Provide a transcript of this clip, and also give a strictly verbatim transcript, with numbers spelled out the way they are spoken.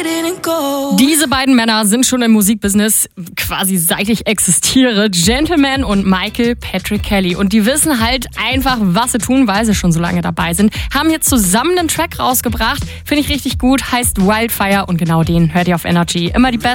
Diese beiden Männer sind schon im Musikbusiness quasi seit ich existiere. Gentleman und Michael Patrick Kelly. Und die wissen halt einfach, was sie tun, weil sie schon so lange dabei sind. Haben jetzt zusammen einen Track rausgebracht. Finde ich richtig gut. Heißt Wildfire. Und genau den hört ihr auf Energy. Immer die besten